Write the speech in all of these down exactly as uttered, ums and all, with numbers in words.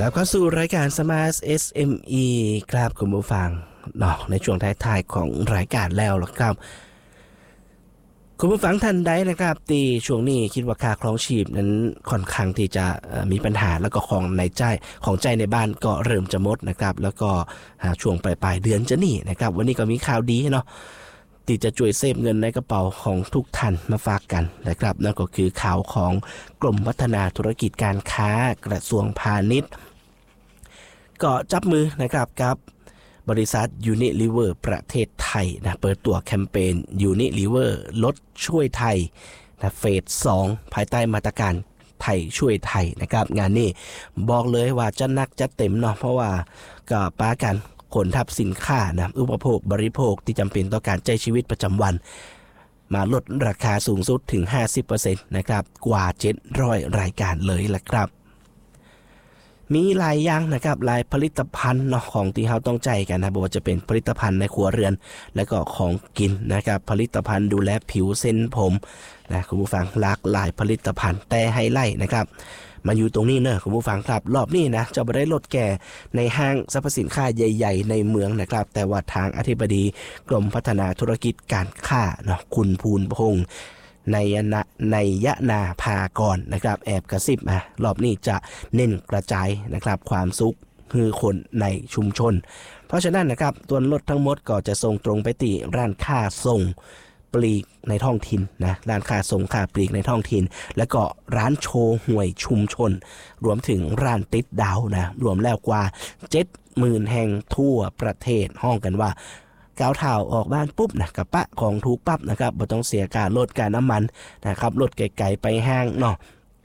ลับเข้าสู่รายการ Smart เอส เอ็ม อี ครับคุณผู้ฟังเนาะในช่วงท้ายๆของรายการแล้วล่ะครับคุณผู้ฟังท่านใดนะครับที่ช่วงนี้คิดว่าค่าครองชีพนั้นค่อนข้างที่จะมีปัญหาแล้วก็ของในใจของใจในบ้านก็เริ่มจะหมดนะครับแล้วก็ช่วงปลายๆเดือนจะนี่นะครับวันนี้ก็มีข่าวดีเนาะที่จะช่วยเซฟเงินในกระเป๋าของทุกท่านมาฝากกันนะครับนั่นก็คือข่าวของกรมพัฒนาธุรกิจการค้ากระทรวงพาณิชย์ก็จับมือนะครับกับบริษัท Unilever ประเทศไทยนะเปิดตัวแคมเปญ Unilever ลดช่วยไทยนะเฟสสองภายใต้มาตรการไทยช่วยไทยนะครับงานนี้บอกเลยว่าจะนักจะเต็มเนาะเพราะว่าก็ป้ากันขนทับสินค้านะอุปโภคบริโภคที่จำเป็นต่อการใช้ชีวิตประจำวันมาลดราคาสูงสุดถึง ห้าสิบเปอร์เซ็นต์ นะครับกว่าเจ็ดร้อยรายการเลยล่ะครับมีหลายอย่างนะครับหลายผลิตภัณฑ์เนาะของที่เราต้องใจกันนะบอกว่าจะเป็นผลิตภัณฑ์ในครัวเรือนและก็ของกินนะครับผลิตภัณฑ์ดูแลผิวเส้นผมนะคุณผู้ฟังหลากหลายผลิตภัณฑ์แต่ไฮไลท์นะครับมาอยู่ตรงนี้เนอะคุณผู้ฟังครับรอบนี้นะจะไม่ได้ลดแก่ในห้างสรรพสินค้าใหญ่ๆในเมืองนะครับแต่ว่าทางอธิบดีกรมพัฒนาธุรกิจการค้าเนาะคุณภูลพงษ์ในยะในยะนาภากรนะครับแอบกระซิบมารอบนี้จะเน้นกระจายนะครับความสุขคือคนในชุมชนเพราะฉะนั้นนะครับตัวลดทั้งหมดก็จะส่งตรงไปที่ร้านค้าส่งปลีกในท้องถิ่นนะร้านค้าส่งค้าปลีกในท้องถิ่นแล้วก็ร้านโชว์หวยชุมชนรวมถึงร้านติดดาวนะรวมแล้วกว่า เจ็ดหมื่น แห่งทั่วประเทศห้องกันว่าก้าวเท้าออกบ้านปุ๊บนะกับปะของถูกปั๊บนะครับบ่ต้องเสียการลดการน้ำมันนะครับลดไกลๆไปห้างเนาะ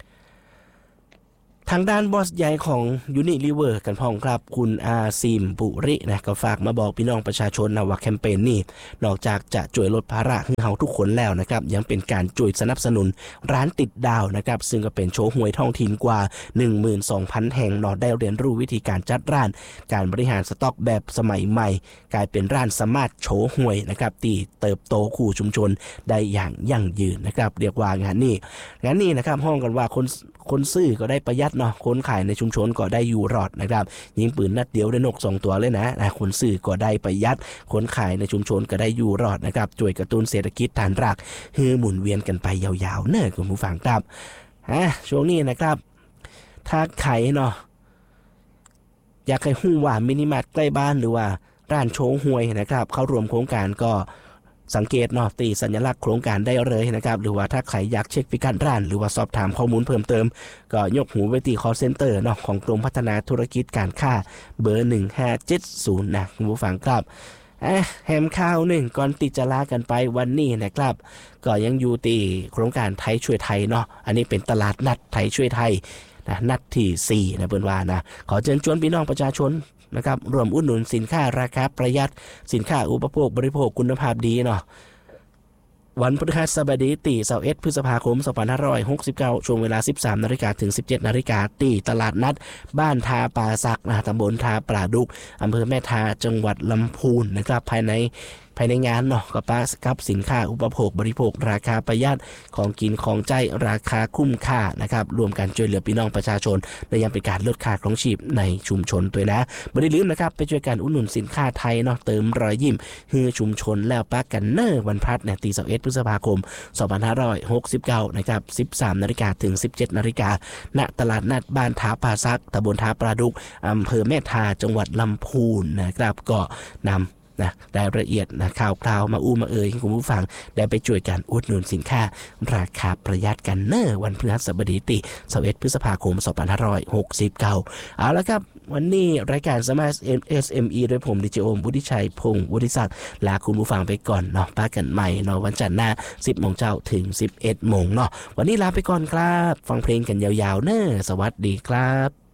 ทางด้านบอสใหญ่ของ Unilever กันพ้องครับคุณอาซิมปุรินะก็ฝากมาบอกพี่น้องประชาชนนะว่าแคมเปญนี้นอกจากจะช่วยลดภาระให้เฮาทุกคนแล้วนะครับยังเป็นการช่วยสนับสนุนร้านติดดาวนะครับซึ่งก็เป็นโชว์หวยท้องถิ่นกว่า หนึ่งหมื่นสองพัน แห่งเนาะได้เรียนรู้วิธีการจัดร้านการบริหารสต็อกแบบสมัยใหม่กลายเป็นร้านสามารถโชว์หวยนะครับที่เติบโตคู่ชุมชนได้อย่างยั่งยืนนะครับเรียกว่างานนี้งานนี้นะครับห้องกันว่าคนคนซื้อก็ได้ประหยัดเนาะคนขายในชุมชนก็ได้อยู่รอดนะครับยิงปืนนัดเดียวได้นกสองตัวเลยนะนะคนซื้อก็ได้ประหยัดคนขายในชุมชนก็ได้อยู่รอดนะครับช่วยกระตุ้นเศรษฐกิจฐานรากให้หมุนเวียนกันไปยาวๆเนอะคุณผู้ฟังครับอ่ะช่วงนี้นะครับถ้าขายเนาะอยากให้ฮู้ว่ามินิมาร์ทใกล้บ้านหรือว่าร้านโชว์หวยนะครับเข้าร่วมโครงการก็สังเกตเนาะตีสัญลักษณ์โครงการได้เลยนะครับหรือว่าถ้าใครอยากเช็คพิกัดร้านหรือว่าสอบถามข้อมูลเพิ่มเติมก็ยกหูไปที่ call center เนาะของกรมพัฒนาธุรกิจการค้าเบอร์หนึ่งห้าเจ็ดศูนย์นะคุณผู้ฟังครับอ่ะแฮมข้าวหนึ่งก่อนติดจะลากันไปวันนี้นะครับก็ยังอยู่ที่โครงการไทยช่วยไทยเนาะอันนี้เป็นตลาดนัดไทยช่วยไทยนะนัดที่สี่นะเพิ่นว่านะขอเชิญชวนพี่น้องประชาชนนะครับรวมอุดหนุนสินค้าราคาประหยัดสินค้าอุปโภคบริโภคคุณภาพดีเนาะวันพฤหัสบดีที่ยี่สิบเอ็ดพฤษภาคมสองพันห้าร้อยหกสิบเก้าช่วงเวลา สิบสามนาฬิกา ถึง สิบเจ็ดนาฬิกาที่ตลาดนัดบ้านทาป่าสักนะตำบลทาปลาดุกอำเภอแม่ทาจังหวัดลำพูนนะครับภายในภายในงานเนาะกับป้ากับสินค้าอุปโภคบริโภคราคาประหยัดของกินของใจราคาคุ้มค่านะครับรวมกันช่วยเหลือพี่น้องประชาชนและยังเป็นการลดค่าครองชีพในชุมชนด้วยนะไม่ได้ลืมนะครับไปช่วยกันอุดหนุนสินค้าไทยเนาะเติมรอยยิ้มให้ชุมชนแล้วป้ากันเนอร์วันพัดเนี่ยตียี่สิบเอ็ดพฤษภาคมสองพันห้าร้อยหกสิบเก้านะครับ สิบสามนาฬิกา ถึง สิบเจ็ดนาฬิกาณตลาดนัดบ้านทาป่าซักตำบลทาปลาดุกอำเภอแม่ทาจังหวัดลำพูนนะครับก็นำนะรายละเอียดนะข่าวคราวมาอู้มาเอ่ยให้คุณผู้ฟังได้ไปช่วยกันอุดหนุนสินค้าราคาประหยัดกันเนอวันพฤหัสบดีที่ยี่สิบเอ็ดพฤษภาคมสองพันห้าร้อยหกสิบเก้าเอาละครับวันนี้รายการ Smart เอส เอ็ม อี โดยผมดิเจโอมวุฒิชัยพงศ์วุฒิศักดิ์ลาคุณผู้ฟังไปก่อนเนาะพบกันใหม่เนาะวันจันทร์หน้า สิบโมงเช้าถึง สิบเอ็ดโมงเนาะวันนี้ลาไปก่อนครับฟังเพลงกันยาวๆเนอสวัสดีครับ